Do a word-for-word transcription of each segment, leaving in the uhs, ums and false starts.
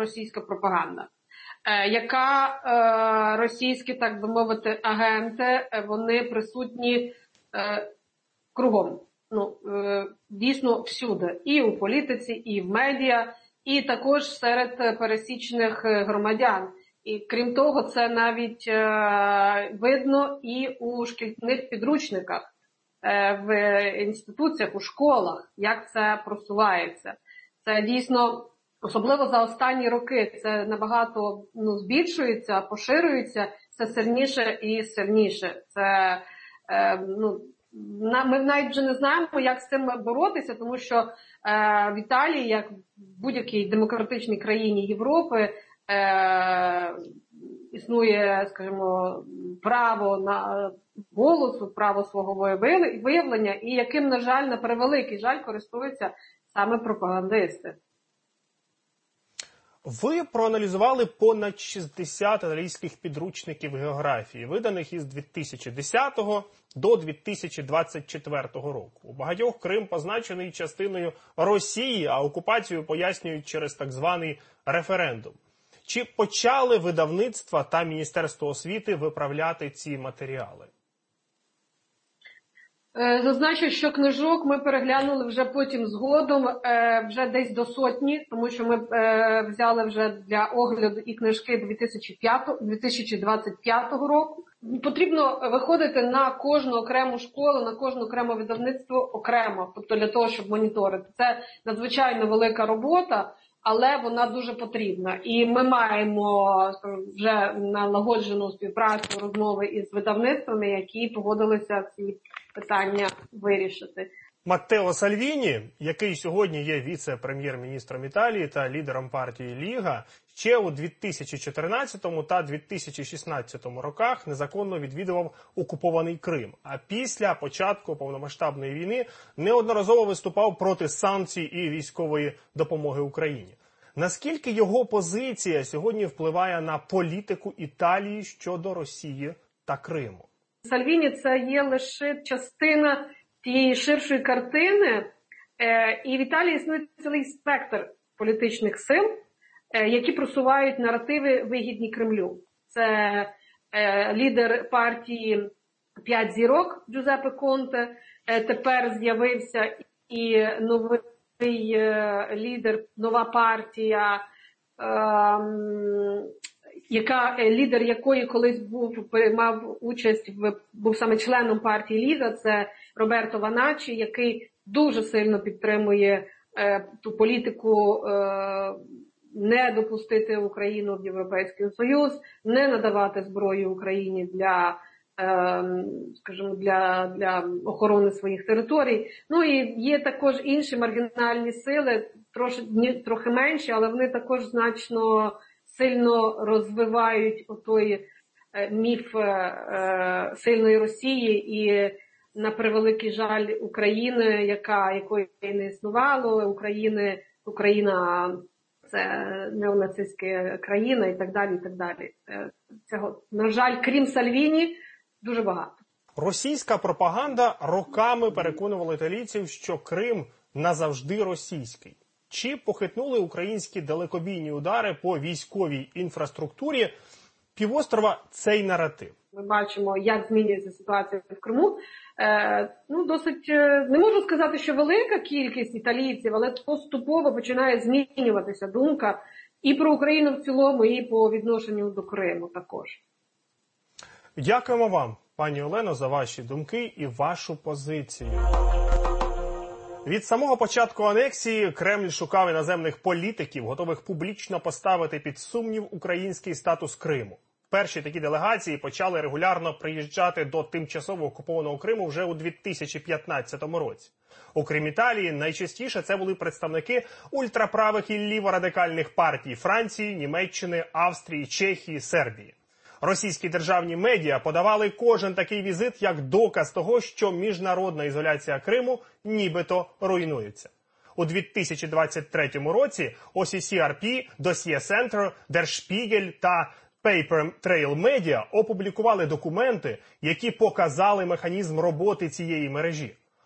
російська пропаганда, яка російські, так би мовити, агенти, вони присутні кругом. Ну, дійсно всюди. І у політиці, і в медіа, і також серед пересічних громадян. І крім того, це навіть видно і у шкільних підручниках, в інституціях, у школах, як це просувається. Це дійсно, особливо за останні роки, це набагато ну, збільшується, поширюється, все сильніше і сильніше. Це, е, ну, ми навіть вже не знаємо, як з цим боротися, тому що е, в Італії, як в будь-якій демократичній країні Європи, е, існує, скажімо, право на голосу, право свого виявлення, і яким, на жаль, на превеликий жаль, користуються саме пропагандисти. Ви проаналізували понад шістдесят італійських підручників географії, виданих із дві тисячі десятого до дві тисячі двадцять четвертого року. У багатьох Крим позначений частиною Росії, а окупацію пояснюють через так званий референдум. Чи почали видавництва та Міністерство освіти виправляти ці матеріали? Зазначу, що книжок ми переглянули вже потім згодом, вже десь до сотні, тому що ми взяли вже для огляду і книжки дві тисячі двадцять п'ятого року. Потрібно виходити на кожну окрему школу, на кожне окреме видавництво окремо, тобто для того, щоб моніторити. Це надзвичайно велика робота, але вона дуже потрібна. І ми маємо вже налагоджену співпрацю, розмови із видавництвами, які погодилися ці питання вирішити. Маттео Сальвіні, який сьогодні є віце-прем'єр-міністром Італії та лідером партії Ліга, ще у дві тисячі чотирнадцятому та дві тисячі шістнадцятому роках незаконно відвідував окупований Крим. А після початку повномасштабної війни неодноразово виступав проти санкцій і військової допомоги Україні. Наскільки його позиція сьогодні впливає на політику Італії щодо Росії та Криму? Сальвіні – це є лише частина тієї ширшої картини, і в Італії існує цілий спектр політичних сил, які просувають наративи вигідні Кремлю. Це лідер партії «П'ять зірок» Джузеппе Конте, тепер з'явився і новий лідер, нова партія, яка, лідер якої колись був, приймав участь, в, був саме членом партії Ліга, це Роберто Ваначі, який дуже сильно підтримує е, ту політику е, не допустити Україну в Європейський Союз, не надавати зброю Україні для, е, скажімо, для, для охорони своїх територій. Ну і є також інші маргінальні сили, трошки, трохи менші, але вони також значно сильно розвивають отой міф е, сильної Росії і, на превеликий жаль, України, яка, якої не існувало, України, Україна це неонацистська країна і так далі, і так далі. Цього, на жаль, крім Сальвіні, дуже багато. Російська пропаганда роками переконувала італійців, що Крим назавжди російський. Чи похитнули українські далекобійні удари по військовій інфраструктурі півострова цей наратив? Ми бачимо, як змінюється ситуація в Криму. Е, ну, досить, не можу сказати, що велика кількість італійців, але поступово починає змінюватися думка і про Україну в цілому, і по відношенню до Криму також. Дякуємо вам, пані Олено, за ваші думки і вашу позицію. Від самого початку анексії Кремль шукав іноземних політиків, готових публічно поставити під сумнів український статус Криму. Перші такі делегації почали регулярно приїжджати до тимчасово окупованого Криму вже у дві тисячі п'ятнадцятому році. Окрім Італії, найчастіше це були представники ультраправих і ліворадикальних партій Франції, Німеччини, Австрії, Чехії, Сербії. Російські державні медіа подавали кожен такий візит як доказ того, що міжнародна ізоляція Криму нібито руйнується. У дві тисячі двадцять третьому році о сі сі ар пі, Dossier Center, Der Spiegel та Paper Trail Media опублікували документи, які показали механізм роботи цієї мережі.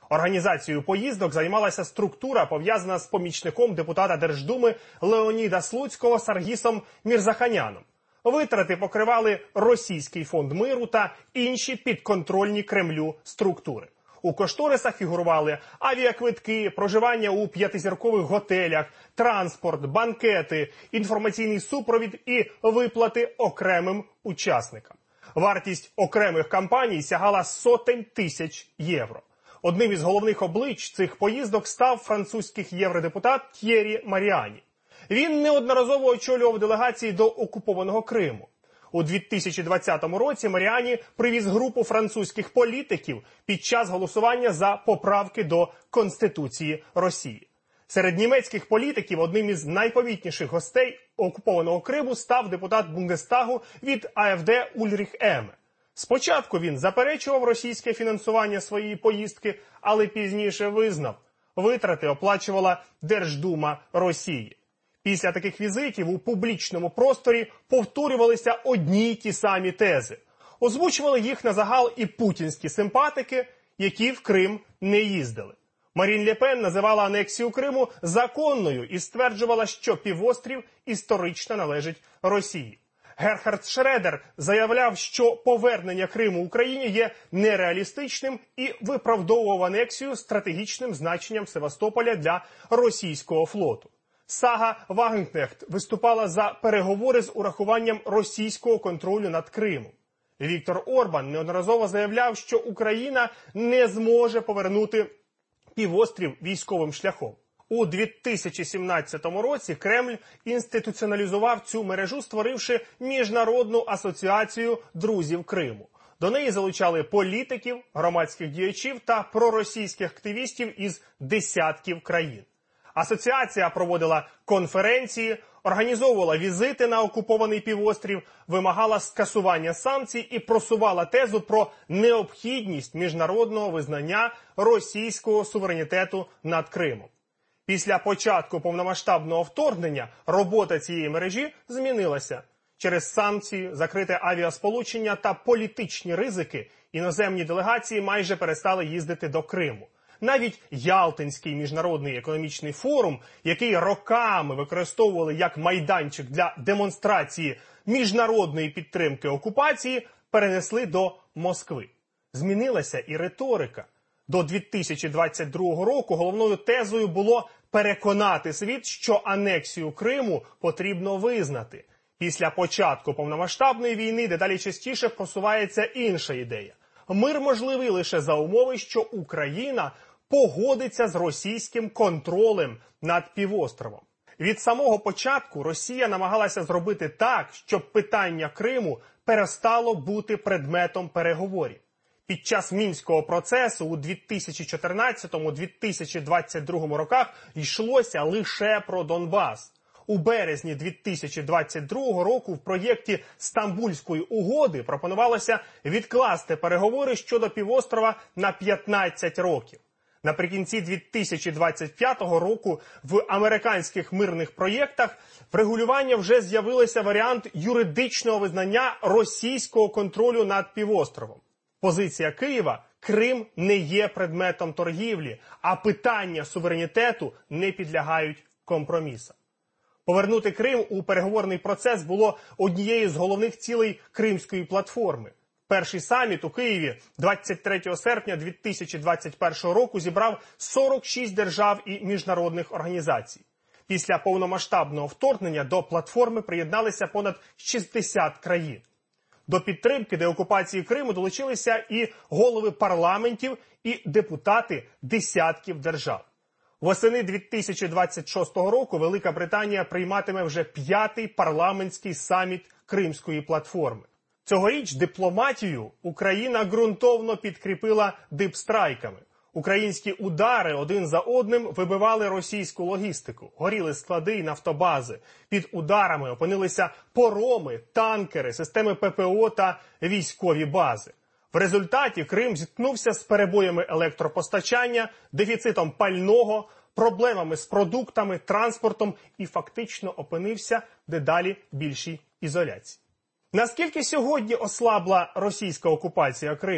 Організацією поїздок займалася структура, пов'язана з помічником депутата Держдуми Леоніда Слуцького Саргісом Мірзаханяном. Витрати покривали Російський фонд миру та інші підконтрольні Кремлю структури. У кошторисах фігурували авіаквитки, проживання у п'ятизіркових готелях, транспорт, банкети, інформаційний супровід і виплати окремим учасникам. Вартість окремих кампаній сягала сотень тисяч євро. Одним із головних облич цих поїздок став французький євродепутат Т'єрі Маріані. Він неодноразово очолював делегації до окупованого Криму. У дві тисячі двадцятому році Маріані привіз групу французьких політиків під час голосування за поправки до Конституції Росії. Серед німецьких політиків одним із найпомітніших гостей окупованого Криму став депутат Бундестагу від АФД Ульріх Еме. Спочатку він заперечував російське фінансування своєї поїздки, але пізніше визнав – витрати оплачувала Держдума Росії. Після таких візитів у публічному просторі повторювалися одні й ті самі тези. Озвучували їх на загал і путінські симпатики, які в Крим не їздили. Марін Ле Пен називала анексію Криму законною і стверджувала, що півострів історично належить Росії. Герхард Шредер заявляв, що повернення Криму Україні є нереалістичним і виправдовував анексію стратегічним значенням Севастополя для російського флоту. Сага Вагенкнехт виступала за переговори з урахуванням російського контролю над Кримом. Віктор Орбан неодноразово заявляв, що Україна не зможе повернути півострів військовим шляхом. У дві тисячі сімнадцятому році Кремль інституціоналізував цю мережу, створивши Міжнародну асоціацію друзів Криму. До неї залучали політиків, громадських діячів та проросійських активістів із десятків країн. Асоціація проводила конференції, організовувала візити на окупований півострів, вимагала скасування санкцій і просувала тезу про необхідність міжнародного визнання російського суверенітету над Кримом. Після початку повномасштабного вторгнення робота цієї мережі змінилася. Через санкції, закрите авіасполучення та політичні ризики іноземні делегації майже перестали їздити до Криму. Навіть Ялтинський міжнародний економічний форум, який роками використовували як майданчик для демонстрації міжнародної підтримки окупації, перенесли до Москви. Змінилася і риторика. До дві тисячі двадцять другого року головною тезою було переконати світ, що анексію Криму потрібно визнати. Після початку повномасштабної війни дедалі частіше просувається інша ідея. Мир можливий лише за умови, що Україна погодиться з російським контролем над півостровом. Від самого початку Росія намагалася зробити так, щоб питання Криму перестало бути предметом переговорів. Під час Мінського процесу у дві тисячі чотирнадцятому - дві тисячі двадцять другому роках йшлося лише про Донбас. У березні дві тисячі двадцять другого року в проєкті Стамбульської угоди пропонувалося відкласти переговори щодо півострова на п'ятнадцять років. Наприкінці дві тисячі двадцять п'ятого року в американських мирних проєктах врегулювання вже з'явився варіант юридичного визнання російського контролю над півостровом. Позиція Києва – Крим не є предметом торгівлі, а питання суверенітету не підлягають компромісам. Повернути Крим у переговорний процес було однією з головних цілей Кримської платформи. Перший саміт у Києві двадцять третього серпня дві тисячі двадцять першого року зібрав сорок шість держав і міжнародних організацій. Після повномасштабного вторгнення до платформи приєдналися понад шістдесят країн. До підтримки деокупації Криму долучилися і голови парламентів, і депутати десятків держав. Восени дві тисячі двадцять шостого року Велика Британія прийматиме вже п'ятий парламентський саміт Кримської платформи. Цьогоріч дипломатію Україна ґрунтовно підкріпила дипстрайками. Українські удари один за одним вибивали російську логістику, горіли склади і нафтобази. Під ударами опинилися пороми, танкери, системи ППО та військові бази. В результаті Крим зіткнувся з перебоями електропостачання, дефіцитом пального, проблемами з продуктами, транспортом і фактично опинився в дедалі більшій ізоляції. Наскільки сьогодні ослабла російська окупація Криму?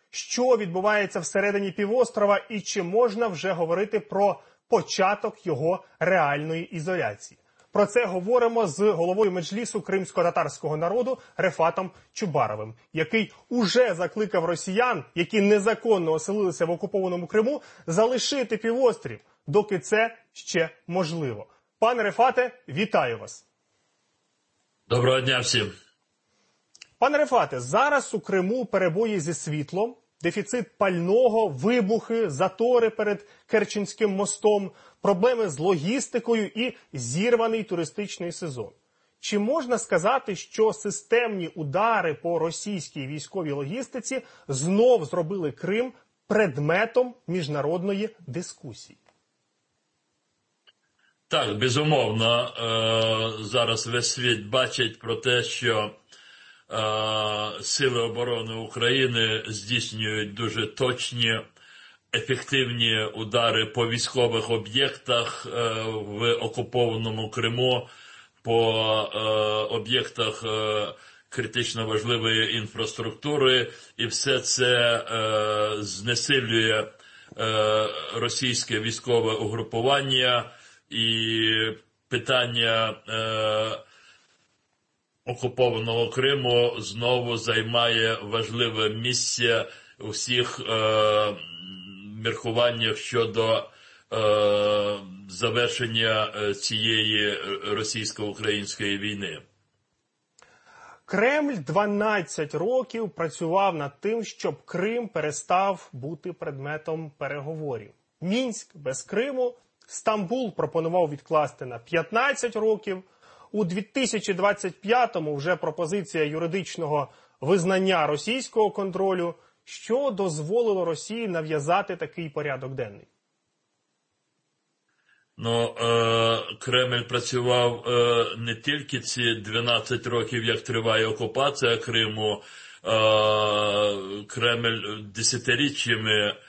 що відбувається всередині півострова і чи можна вже говорити про початок його реальної ізоляції. Про це говоримо з головою Меджлісу кримсько-татарського народу Рефатом Чубаровим, який уже закликав росіян, які незаконно оселилися в окупованому Криму, залишити півострів, доки це ще можливо. Пане Рефате, вітаю вас. Доброго дня всім. Пане Рефате, зараз у Криму перебої зі світлом, дефіцит пального, вибухи, затори перед Керченським мостом, проблеми з логістикою і зірваний туристичний сезон. Чи можна сказати, що системні удари по російській військовій логістиці знов зробили Крим предметом міжнародної дискусії? Так, безумовно, зараз весь світ бачить про те, що Сили оборони України здійснюють дуже точні, ефективні удари по військових об'єктах в окупованому Криму, по об'єктах критично важливої інфраструктури, і все це знесилює російське військове угрупування, і питання окупованого Криму знову займає важливе місце у всіх е, міркуваннях щодо е, завершення цієї російсько-української війни. Кремль дванадцять років працював над тим, щоб Крим перестав бути предметом переговорів. Мінськ без Криму, Стамбул пропонував відкласти на п'ятнадцять років. У дві тисячі двадцять п'ятому вже пропозиція юридичного визнання російського контролю, що дозволило Росії нав'язати такий порядок денний. Ну, е, Кремль працював е, не тільки ці дванадцять років, як триває окупація Криму, е, Кремль десятиріччями е,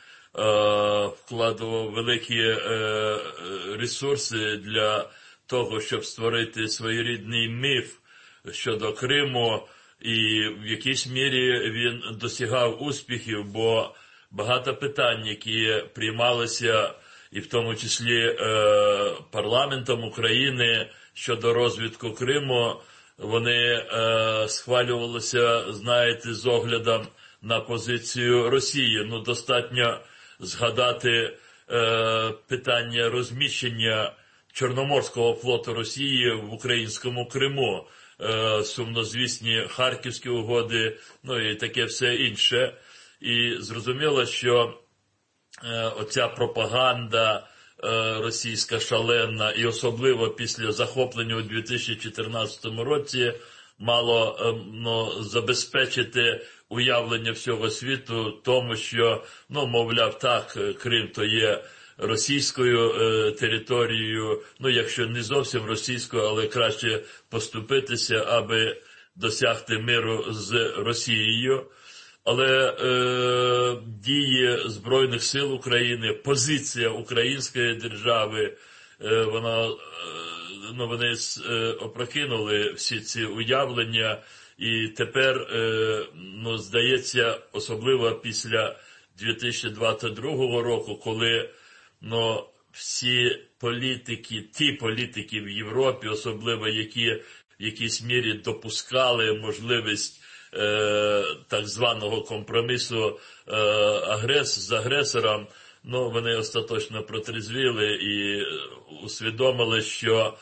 вкладував великі е, ресурси для того, щоб створити своєрідний міф щодо Криму, і в якійсь мірі він досягав успіхів, бо багато питань, які приймалися, і в тому числі е, парламентом України щодо розвитку Криму, вони е, схвалювалися, знаєте, з оглядом на позицію Росії. Ну, достатньо згадати е, питання розміщення Чорноморського флоту Росії в українському Криму, е, сумнозвісні Харківські угоди, ну і таке все інше. І зрозуміло, що е, оця пропаганда е, російська шалена, і особливо після захоплення у дві тисячі чотирнадцятому році, мало е, ну, забезпечити уявлення всього світу тому, що, ну, мовляв, так, Крим то є російською е, територією, ну, якщо не зовсім російською, але краще поступитися, аби досягти миру з Росією. Але е, дії Збройних сил України, позиція української держави, е, вона, е, ну, вони е, опрокинули всі ці уявлення, і тепер, е, ну, здається, особливо після дві тисячі двадцять другого року, коли Но всі політики, ті політики в Європі, особливо які в якійсь мірі допускали можливість е, так званого компромісу е, агрес, з агресором, ну, вони остаточно протрезвіли і усвідомили, що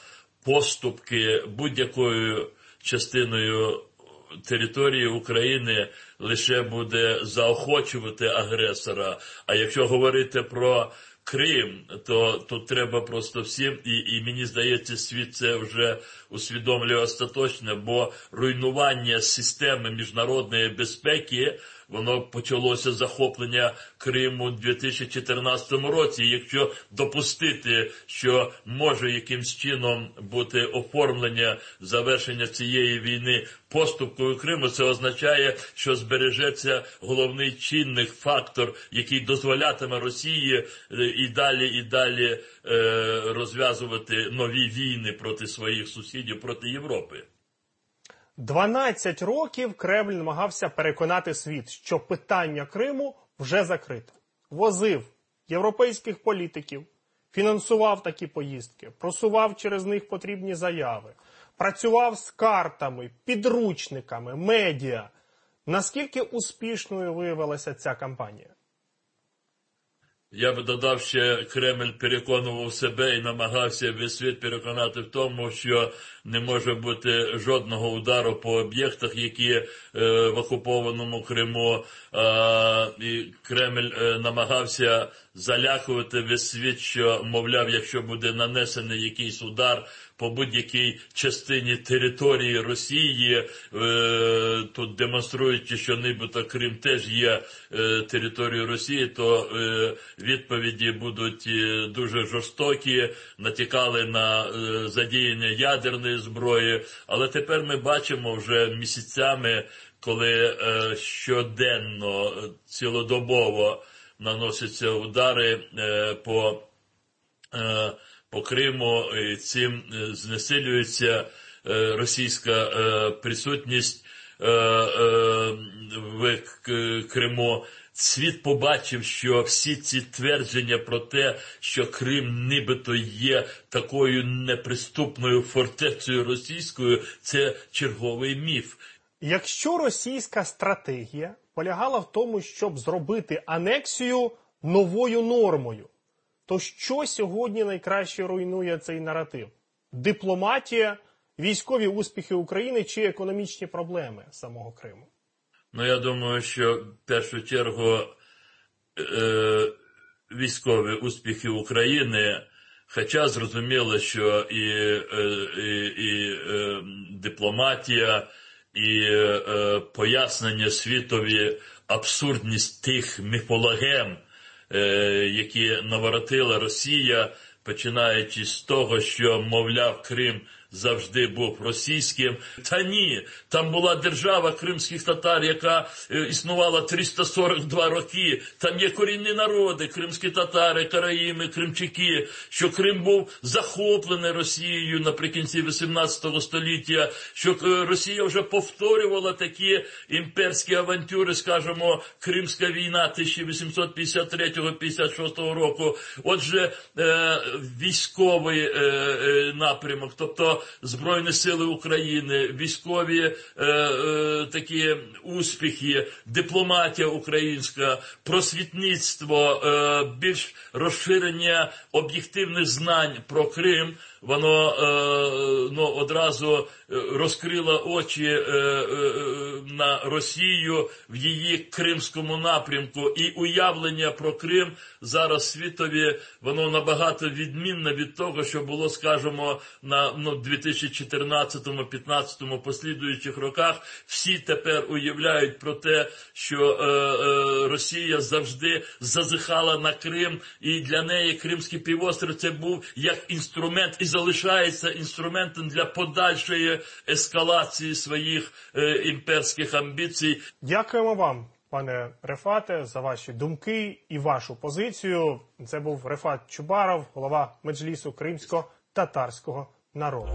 поступки будь-якою частиною території України лише буде заохочувати агресора. А якщо говорити про Крим, то тут треба просто всім, і, і мені здається, світ це вже усвідомлює остаточно, бо руйнування системи міжнародної безпеки, воно почалося з захоплення Криму у дві тисячі чотирнадцятому році. Якщо допустити, що може якимсь чином бути оформлення завершення цієї війни поступкою Криму, це означає, що збережеться головний чинник, фактор, який дозволятиме Росії і далі, і далі розв'язувати нові війни проти своїх сусідів, проти Європи. дванадцять років Кремль намагався переконати світ, що питання Криму вже закрите. Возив європейських політиків, фінансував такі поїздки, просував через них потрібні заяви, працював з картами, підручниками, медіа. Наскільки успішною виявилася ця кампанія? Я би додав, ще Кремль переконував себе і намагався весь світ переконати в тому, що не може бути жодного удару по об'єктах, які е, в окупованому Криму. Е, і Кремль е, намагався залякувати весь світ, що, мовляв, якщо буде нанесений якийсь удар по будь-якій частині території Росії, е, тут демонструючи, що нібито Крим теж є е, територією Росії, то е, відповіді будуть е, дуже жорстокі, натякали на е, задіяння ядерної зброї. Але тепер ми бачимо вже місяцями, коли е, щоденно, цілодобово наносяться удари е, по е, по Криму, і цим знесилюється російська присутність в Криму. Світ побачив, що всі ці твердження про те, що Крим нібито є такою неприступною фортецею російською, це черговий міф. Якщо російська стратегія полягала в тому, щоб зробити анексію новою нормою, то що сьогодні найкраще руйнує цей наратив? Дипломатія, військові успіхи України чи економічні проблеми самого Криму? Ну, я думаю, що в першу чергу е, військові успіхи України, хоча зрозуміло, що і, е, і, і е, дипломатія, і е, пояснення світові абсурдність тих міфологем, які наворотила Росія, починаючи з того, що, мовляв, Крим завжди був російським. Та ні, там була держава кримських татар, яка існувала триста сорок два роки. Там є корінні народи, кримські татари, караїми, кримчаки, що Крим був захоплений Росією наприкінці вісімнадцятого століття, що Росія вже повторювала такі імперські авантюри, скажімо, Кримська війна тисяча вісімсот п'ятдесят третього - п'ятдесят шостого року. Отже, військовий напрямок, тобто Збройні сили України, військові е, е, такі успіхи, дипломатія українська, просвітництво, е, більш розширення об'єктивних знань про Крим, воно е, ну, одразу розкрило очі е, е, на Росію в її кримському напрямку. І уявлення про Крим зараз світові, воно набагато відмінне від того, що було, скажімо, на ну, дві тисячі чотирнадцятому - п'ятнадцятому послідуючих роках. Всі тепер уявляють про те, що е, е, Росія завжди зазихала на Крим, і для неї Кримський півострів це був як інструмент і залишається інструментом для подальшої ескалації своїх е, імперських амбіцій. Дякуємо вам, пане Рефате, за ваші думки і вашу позицію. Це був Рефат Чубаров, голова Меджлісу кримсько-татарського народу.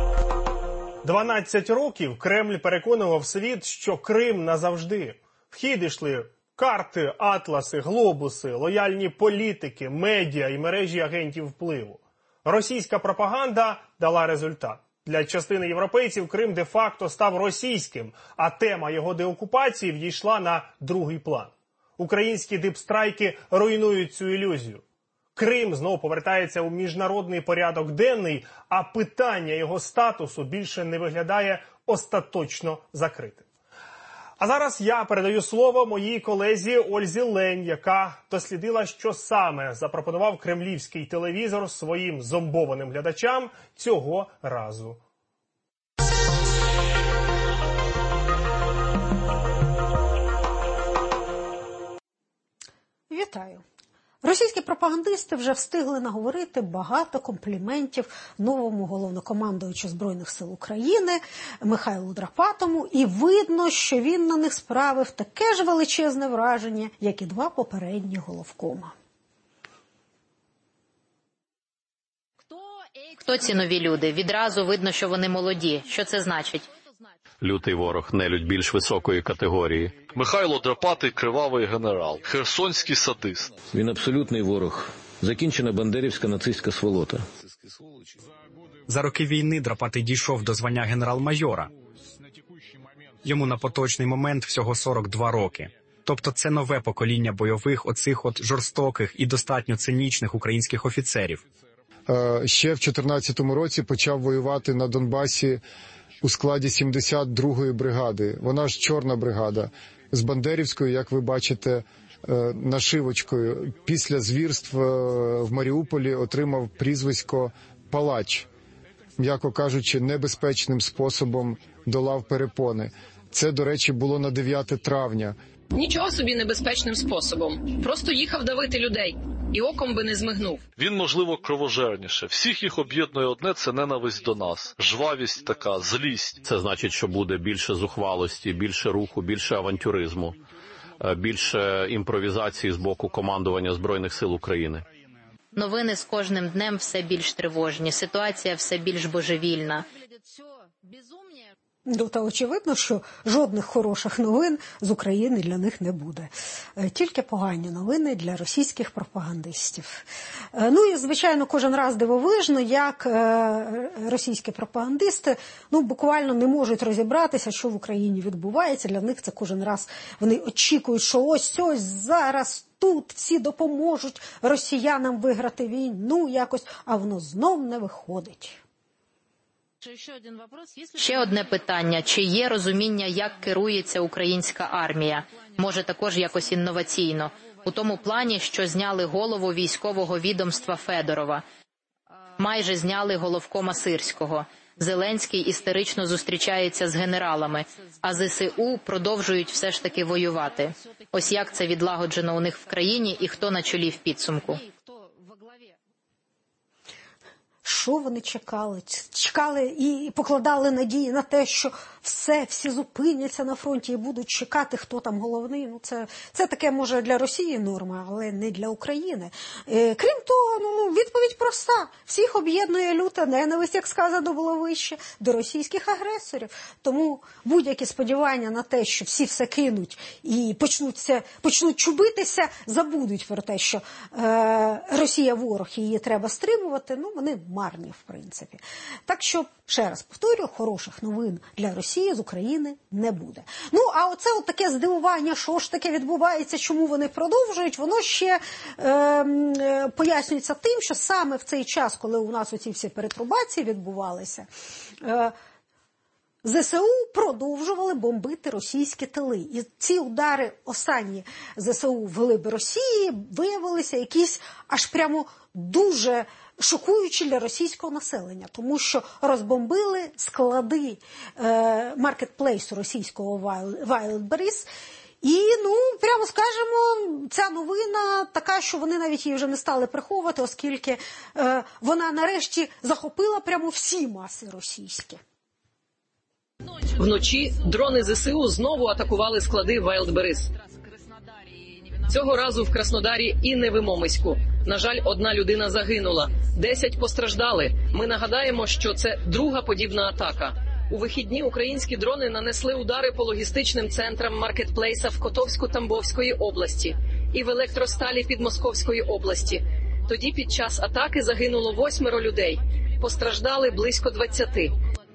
дванадцять років Кремль переконував світ, що Крим назавжди. В хід йшли карти, атласи, глобуси, лояльні політики, медіа і мережі агентів впливу. Російська пропаганда дала результат. Для частини європейців Крим де-факто став російським, а тема його деокупації відійшла на другий план. Українські дипстрайки руйнують цю ілюзію. Крим знову повертається у міжнародний порядок денний, а питання його статусу більше не виглядає остаточно закритим. А зараз я передаю слово моїй колезі Ользі Лень, яка дослідила, що саме запропонував кремлівський телевізор своїм зомбованим глядачам цього разу. Вітаю. Російські пропагандисти вже встигли наговорити багато компліментів новому головнокомандуючу Збройних сил України Михайлу Драпатому, і видно, що він на них справив таке ж величезне враження, як і два попередні головкома. Хто ці нові люди? Відразу видно, що вони молоді. Що це значить? лютий ворог, нелюдь більш високої категорії. Михайло Драпатий – кривавий генерал, херсонський садист. Він абсолютний ворог. Закінчена бандерівська нацистська сволота. За роки війни Драпатий дійшов до звання генерал-майора. Йому на поточний момент всього сорок два роки. Тобто це нове покоління бойових, оцих от жорстоких і достатньо цинічних українських офіцерів. Ще в чотирнадцятому році почав воювати на Донбасі у складі сімдесят другої бригади. Вона ж чорна бригада. З Бандерівською, як ви бачите, нашивочкою. Після звірств в Маріуполі отримав прізвисько «Палач». М'яко кажучи, небезпечним способом долав перепони. Це, до речі, було на дев'яте травня. Нічого собі небезпечним способом. Просто їхав давити людей. І оком би не змигнув. Він, можливо, кровожерніше. Всіх їх об'єднує одне – це ненависть до нас. Жвавість така, злість. Це значить, що буде більше зухвалості, більше руху, більше авантюризму, більше імпровізації з боку командування Збройних сил України. Новини з кожним днем все більш тривожні, ситуація все більш божевільна. Ну, та очевидно, що жодних хороших новин з України для них не буде. Тільки погані новини для російських пропагандистів. Ну і, звичайно, кожен раз дивовижно, як російські пропагандисти ну, буквально не можуть розібратися, що в Україні відбувається. Для них це кожен раз вони очікують, що ось-ось зараз тут всі допоможуть росіянам виграти війну якось, а воно знов не виходить. Ще одне питання. Чи є розуміння, як керується українська армія? Може, також якось інноваційно. У тому плані, що зняли голову військового відомства Федорова. Майже зняли головкома Сирського. Зеленський істерично зустрічається з генералами, а ЗСУ продовжують все ж таки воювати. Ось як це відлагоджено у них в країні і хто на чолі в підсумку. Що вони чекали? Чекали і покладали надії на те, що все, всі зупиняться на фронті і будуть чекати, хто там головний. Ну, це, це таке, може, для Росії норма, але не для України. Е, крім того, ну, відповідь проста. Всіх об'єднує люта ненависть, як сказано було вище, до російських агресорів. Тому будь-які сподівання на те, що всі все кинуть і почнуться, почнуть чубитися, забудуть про те, що е, Росія ворог і її треба стримувати, ну, вони марні, в принципі. Так що, ще раз повторюю, хороших новин для Росії з України не буде. Ну, а оце от таке здивування, що ж таке відбувається, чому вони продовжують, воно ще е, е, пояснюється тим, що саме в цей час, коли у нас оці всі перетрубації відбувалися, е, ЗСУ продовжували бомбити російські тили. І ці удари останні ЗСУ ввели б Росії, виявилися якісь аж прямо дуже шокуючі для російського населення, тому що розбомбили склади е, маркетплейсу російського Wildberries. І, ну, прямо скажемо, ця новина така, що вони навіть її вже не стали приховувати, оскільки е, вона нарешті захопила прямо всі маси російські. Вночі дрони ЗСУ знову атакували склади Wildberries. Цього разу в Краснодарі і Невимомиську. На жаль, одна людина загинула, десять постраждали. Ми нагадаємо, що це друга подібна атака. У вихідні українські дрони нанесли удари по логістичним центрам маркетплейса в Котовську-Тамбовської області і в Електросталі Підмосковської області. Тоді під час атаки загинуло восьмеро людей, постраждали близько двадцяти.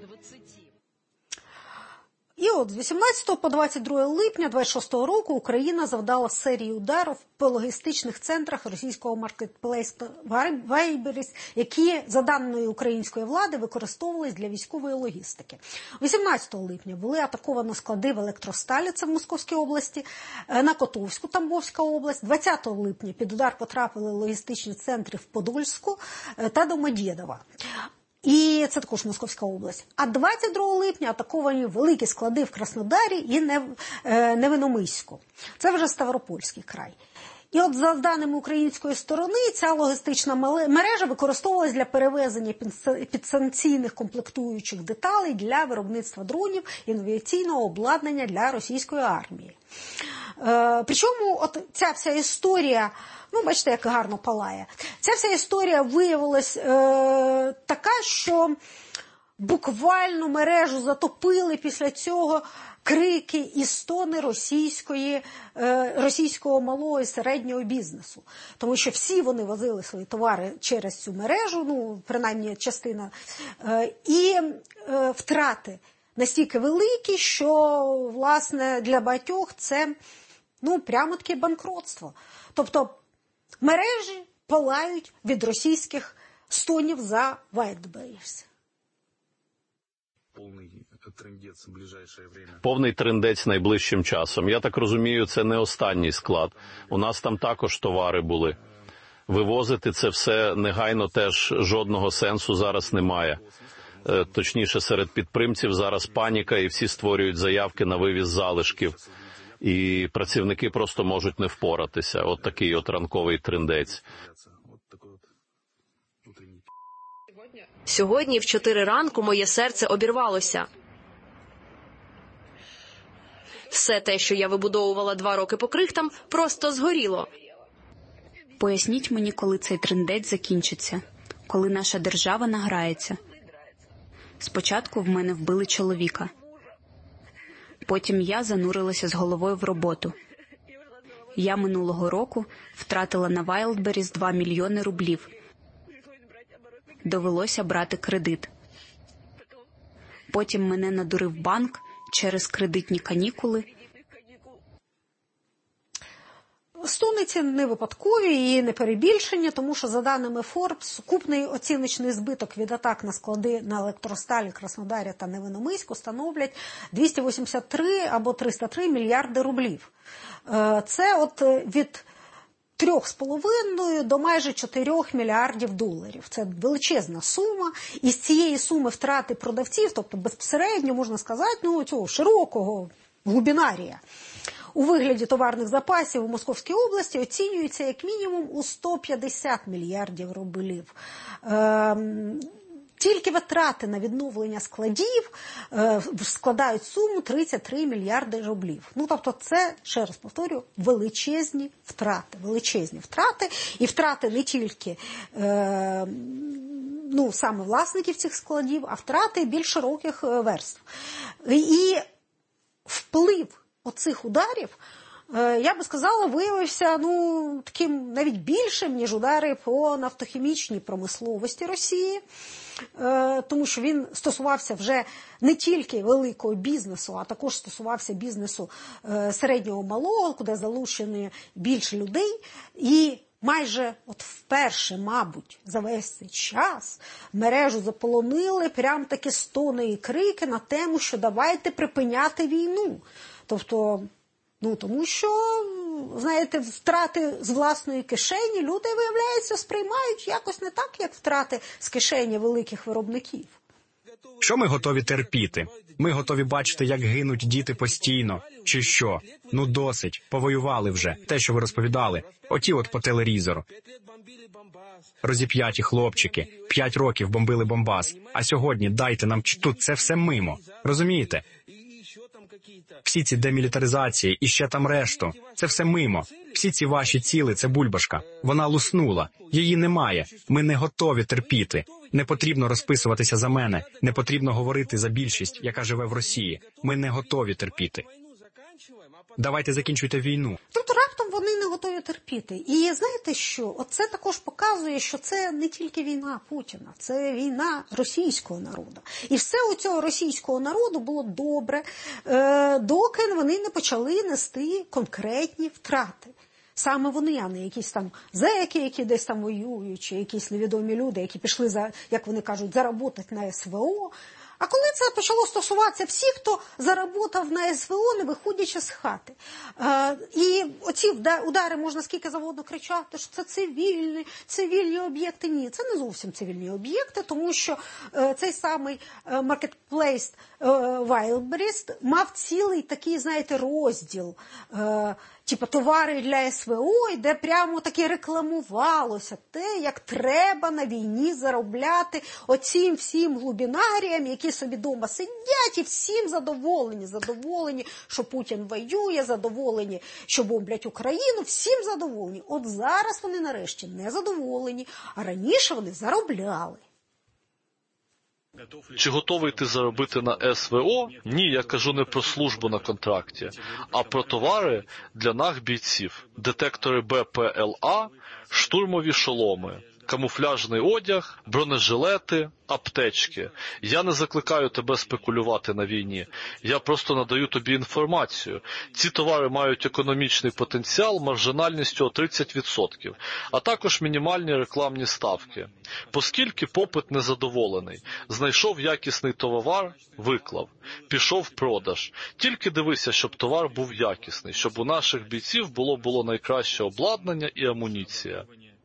І от з вісімнадцятого по двадцять друге липня двадцять шостого року Україна завдала серію ударів по логістичних центрах російського маркетплейсу Wildberries, які, за даною української влади, використовувались для військової логістики. вісімнадцятого липня були атаковані склади в Електросталі, це в Московській області, на Котовську, Тамбовська область. двадцятого липня під удар потрапили логістичні центри в Подольську та Домодєдово. І це також Московська область. А двадцять другого липня атаковані великі склади в Краснодарі і Невиномиську. Це вже Ставропольський край. І от за даними української сторони, ця логістична мережа використовувалась для перевезення підсанкційних комплектуючих деталей для виробництва дронів і інноваційного обладнання для російської армії. Е, причому от ця вся історія, ну, бачите, як гарно палає. Ця вся історія виявилась е, така, що буквально мережу затопили після цього крики і стони російської, російського малого і середнього бізнесу. Тому що всі вони возили свої товари через цю мережу, ну, принаймні частина, і втрати настільки великі, що, власне, для багатьох це, ну, прямо-таки банкротство. Тобто мережі палають від російських стонів за Wildberries. Повний трындець найближчим часом. Я так розумію, це не останній склад. У нас там також товари були. Вивозити це все негайно теж жодного сенсу зараз немає. Точніше, серед підприємців зараз паніка, і всі створюють заявки на вивіз залишків. І працівники просто можуть не впоратися. От такий от ранковий трындець. Сьогодні в чотири ранку моє серце обірвалося. Все те, що я вибудовувала два роки по крихтам, просто згоріло. Поясніть мені, коли цей трындець закінчиться, коли наша держава награється. Спочатку в мене вбили чоловіка. Потім я занурилася з головою в роботу. Я минулого року втратила на Wildberries два мільйони рублів. Довелося брати кредит. Потім мене надурив банк через кредитні канікули. Стони ці не випадкові і не перебільшення, тому що, за даними Forbes, сукупний оціночний збиток від атак на склади на Електросталі, Краснодарі та Невиномиську становлять двісті вісімдесят три або триста три мільярди рублів. Це от від трьох з половиною до майже чотирьох мільярдів доларів. Це величезна сума. І з цієї суми втрати продавців, тобто безпосередньо, можна сказати, ну, цього широкого глубінарія, у вигляді товарних запасів у Московській області оцінюється як мінімум у сто п'ятдесят мільярдів рублів. Ем, Тільки витрати на відновлення складів е, складають суму тридцять три мільярди рублів. Ну, тобто це, ще раз повторю, величезні втрати. Величезні втрати. І втрати не тільки е, ну, саме власників цих складів, а втрати більш широких верств. І вплив оцих ударів, я би сказала, виявився, ну, таким навіть більшим, ніж удари по нафтохімічній промисловості Росії, тому що він стосувався вже не тільки великого бізнесу, а також стосувався бізнесу середнього малого, куди залучені більше людей, і майже от вперше, мабуть, за весь цей час мережу заполонили прям такі стони і крики на тему, що давайте припиняти війну. Тобто, ну, тому що, знаєте, втрати з власної кишені люди, виявляється, сприймають якось не так, як втрати з кишені великих виробників. Що ми готові терпіти? Ми готові бачити, як гинуть діти постійно. Чи що? Ну досить, повоювали вже. Те, що ви розповідали. Оті от по телевізору. Розіп'яті хлопчики. П'ять років бомбили Бомбас. А сьогодні дайте нам, тут це все мимо. Розумієте? Всі ці демілітаризації і ще там решту. Це все мимо. Всі ці ваші ціли – це бульбашка. Вона луснула. Її немає. Ми не готові терпіти. Не потрібно розписуватися за мене. Не потрібно говорити за більшість, яка живе в Росії. Ми не готові терпіти. Давайте закінчуйте війну. Тобто раптом вони не готові терпіти. І знаєте що? Оце також показує, що це не тільки війна Путіна, це війна російського народу. І все у цього російського народу було добре, доки вони не почали нести конкретні втрати. Саме вони, а не якісь там зеки, які десь там воюють, чи якісь невідомі люди, які пішли, за, як вони кажуть, заработати на СВО. А коли це почало стосуватися всіх, хто заработав на СВО, не виходячи з хати. Е, і оці удари можна скільки завгодно кричати, що це цивільні, цивільні об'єкти. Ні, це не зовсім цивільні об'єкти, тому що е, цей самий е, маркетплейс е, Wildberries мав цілий такий, знаєте, розділ, е, типу товари для СВО, де прямо таки рекламувалося те, як треба на війні заробляти оцім всім глубінаріям, які собі вдома сидять і всім задоволені, задоволені, що Путін воює, задоволені, що бомблять Україну, всім задоволені. От зараз вони нарешті не задоволені, а раніше вони заробляли. Чи готовий ти заробити на ес ве о? Ні, я кажу не про службу на контракті, а про товари для наших бійців. Детектори бе пе ел а, штурмові шоломи, камуфляжний одяг, бронежилети, аптечки. Я не закликаю тебе спекулювати на війні. Я просто надаю тобі інформацію. Ці товари мають економічний потенціал маржинальністю о тридцять відсотків, а також мінімальні рекламні ставки. Оскільки попит незадоволений. Знайшов якісний товар, виклав. Пішов в продаж. Тільки дивися, щоб товар був якісний, щоб у наших бійців було, було найкраще обладнання і амуніція.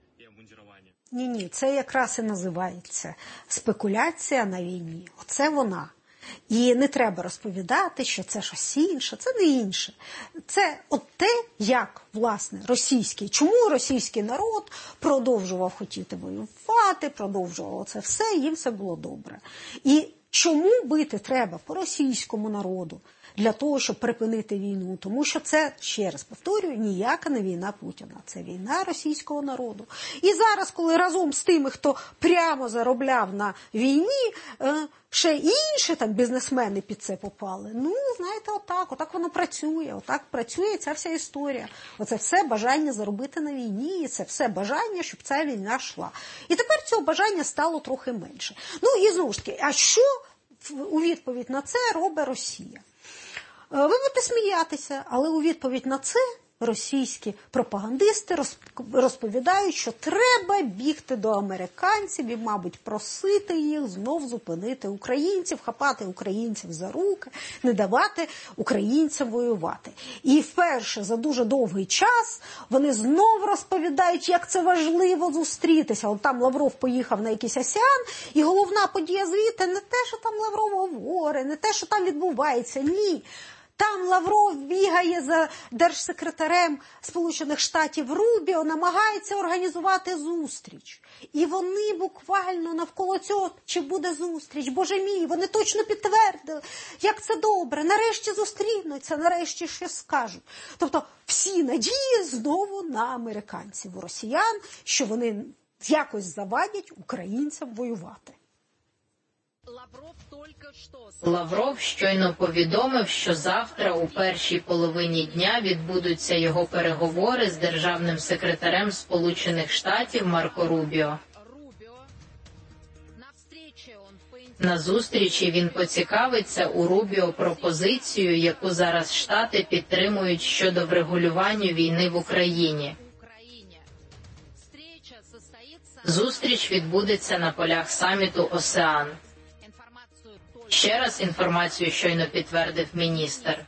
Ні-ні, це якраз і називається спекуляція на війні. Оце вона. І не треба розповідати, що це щось інше, це не інше. Це от те, як, власне, російський, чому російський народ продовжував хотіти воювати, продовжував це все, їм все було добре. І чому бити треба по російському народу? Для того, щоб припинити війну. Тому що це, ще раз повторюю, ніяка не війна Путіна. Це війна російського народу. І зараз, коли разом з тими, хто прямо заробляв на війні, ще інші там бізнесмени під це попали. Ну, знаєте, отак, отак воно працює. Отак працює ця вся історія. Оце все бажання заробити на війні, і це все бажання, щоб ця війна йшла. І тепер цього бажання стало трохи менше. Ну, і знову ж таки, а що у відповідь на це робить Росія? Ви будете сміятися, але у відповідь на це російські пропагандисти розповідають, що треба бігти до американців і, мабуть, просити їх знов зупинити українців, хапати українців за руки, не давати українцям воювати. І вперше за дуже довгий час вони знов розповідають, як це важливо зустрітися. От там Лавров поїхав на якийсь АСЕАН, і головна подія звідти не те, що там Лавров говорить, не те, що там відбувається, ні. Там Лавров бігає за держсекретарем Сполучених Штатів Рубіо, намагається організувати зустріч. І вони буквально навколо цього, чи буде зустріч, боже мій, вони точно підтвердили, як це добре, нарешті зустрінуться, нарешті щось скажуть. Тобто всі надії знову на американців, у росіян, що вони якось завадять українцям воювати. Лавров щойно повідомив, що завтра у першій половині дня відбудуться його переговори з державним секретарем Сполучених Штатів Марко Рубіо. На зустрічі він поцікавиться у Рубіо пропозицію, яку зараз Штати підтримують щодо врегулювання війни в Україні. Зустріч відбудеться на полях саміту ОСЕАН. Ще раз інформацію щойно підтвердив міністр.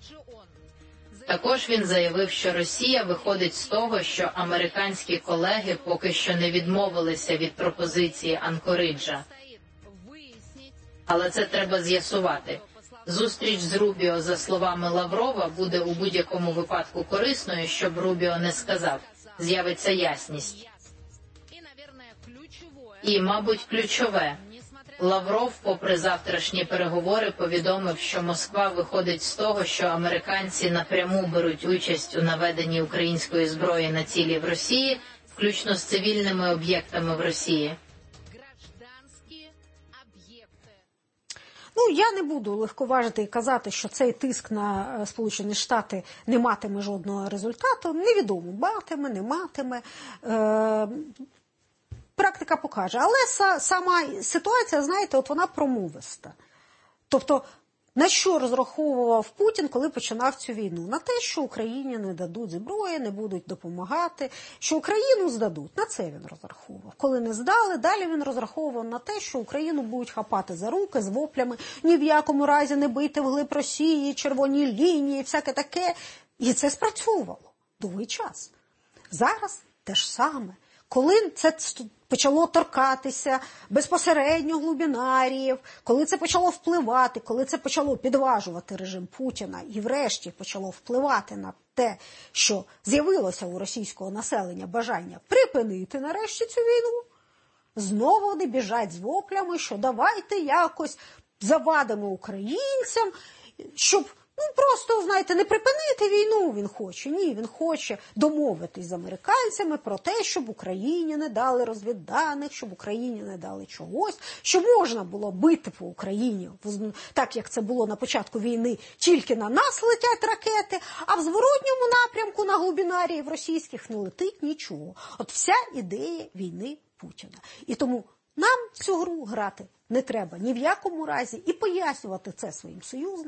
Також він заявив, що Росія виходить з того, що американські колеги поки що не відмовилися від пропозиції Анкориджа. Але це треба з'ясувати. Зустріч з Рубіо, за словами Лаврова, буде у будь-якому випадку корисною, щоб Рубіо не сказав. З'явиться ясність. І, мабуть, ключове. Лавров, попри завтрашні переговори, повідомив, що Москва виходить з того, що американці напряму беруть участь у наведенні української зброї на цілі в Росії, включно з цивільними об'єктами в Росії. Ну, я не буду легковажити і казати, що цей тиск на Сполучені Штати не матиме жодного результату. Невідомо, матиме, не матиме. Е- Практика покаже. Але сама ситуація, знаєте, от вона промовиста. Тобто, на що розраховував Путін, коли починав цю війну? На те, що Україні не дадуть зброї, не будуть допомагати, що Україну здадуть. На це він розраховував. Коли не здали, далі він розраховував на те, що Україну будуть хапати за руки з воплями, ні в якому разі не бити вглиб Росії, червоні лінії, всяке таке. І це спрацьовувало довгий час. Зараз те ж саме. Коли це почало торкатися безпосередньо глубінаріїв, коли це почало впливати, коли це почало підважувати режим Путіна і врешті почало впливати на те, що з'явилося у російського населення бажання припинити нарешті цю війну, знову вони біжать з воплями, що давайте якось завадимо українцям, щоб Ну, просто, знаєте, не припинити війну він хоче. Ні, він хоче домовитись з американцями про те, щоб Україні не дали розвідданих, щоб Україні не дали чогось, що можна було бити по Україні, так як це було на початку війни, тільки на нас летять ракети, а в зворотньому напрямку на глубинаріїв російських не летить нічого. От вся ідея війни Путіна. І тому нам цю гру грати не треба ні в якому разі і пояснювати це своїм союзникам.